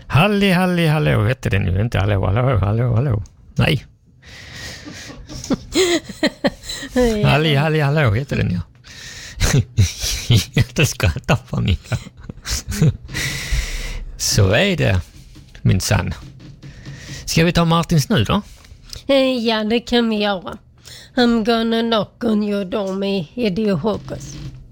Hallå hette den ju inte. Hallå. Nej. Hallå heter den, ja. Jag skrattar för mig. Så är det, min sann. Ska vi ta Martins nu då? Ja, det kan vi göra. I'm gonna knock on your door med Eddie och Hocus.